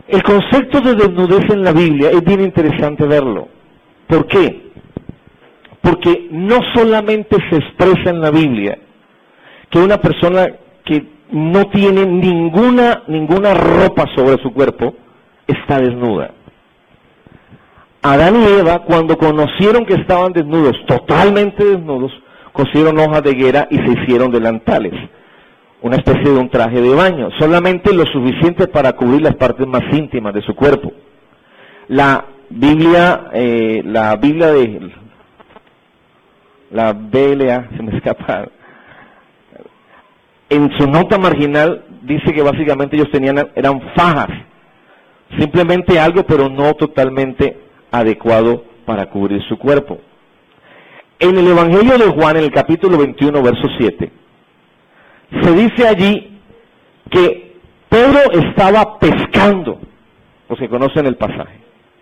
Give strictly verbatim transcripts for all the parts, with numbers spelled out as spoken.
El concepto de desnudez en la Biblia es bien interesante verlo. ¿Por qué? Porque no solamente se expresa en la Biblia que una persona que no tiene ninguna, ninguna ropa sobre su cuerpo está desnuda. Adán y Eva, cuando conocieron que estaban desnudos, totalmente desnudos, cosieron hojas de higuera y se hicieron delantales, una especie de un traje de baño, solamente lo suficiente para cubrir las partes más íntimas de su cuerpo. La Biblia, eh, la Biblia de la B L A, se me escapa, en su nota marginal dice que básicamente ellos tenían, eran fajas, simplemente algo, pero no totalmente adecuado para cubrir su cuerpo. En el Evangelio de Juan, en el capítulo veintiuno, verso siete, se dice allí que Pedro estaba pescando, los que conocen el pasaje,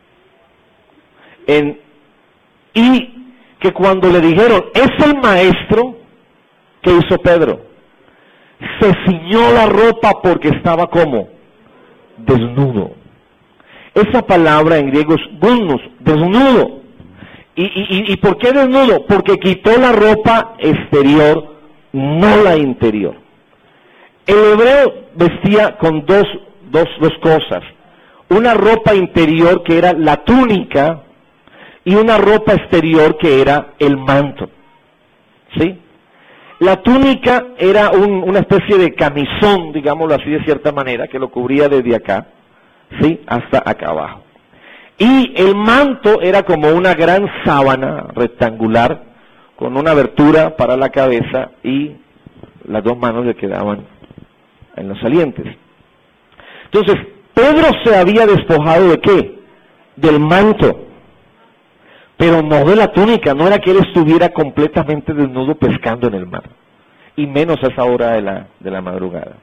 en, y que cuando le dijeron, es el maestro, ¿qué hizo Pedro? Se ciñó la ropa porque estaba como desnudo. Esa palabra en griego es gumnus, desnudo. ¿Y, y, ¿Y por qué desnudo? Porque quitó la ropa exterior, no la interior. El hebreo vestía con dos, dos, dos cosas. Una ropa interior que era la túnica y una ropa exterior que era el manto. ¿Sí? La túnica era un, una especie de camisón, digámoslo así de cierta manera, que lo cubría desde acá, ¿sí?, hasta acá abajo. Y el manto era como una gran sábana rectangular con una abertura para la cabeza y las dos manos le quedaban en los salientes. Entonces, Pedro se había despojado ¿de qué? Del manto, pero no de la túnica. No era que él estuviera completamente desnudo pescando en el mar, y menos a esa hora de la, de la madrugada.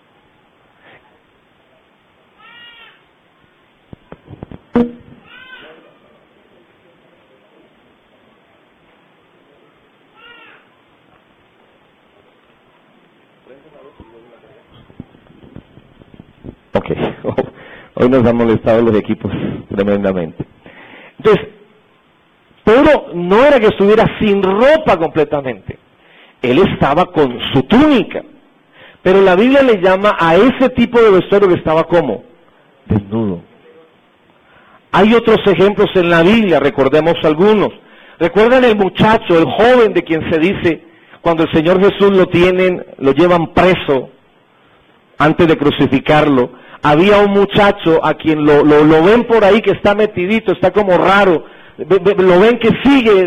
Ok, hoy nos han molestado los equipos tremendamente. Entonces, Pedro no era que estuviera sin ropa completamente, él estaba con su túnica, pero la Biblia le llama a ese tipo de vestuario que estaba como desnudo. Hay otros ejemplos en la Biblia, recordemos algunos. ¿Recuerdan el muchacho, el joven de quien se dice, cuando el Señor Jesús lo tienen, lo llevan preso antes de crucificarlo? Había un muchacho a quien lo, lo, lo ven por ahí que está metidito, está como raro, lo ven que sigue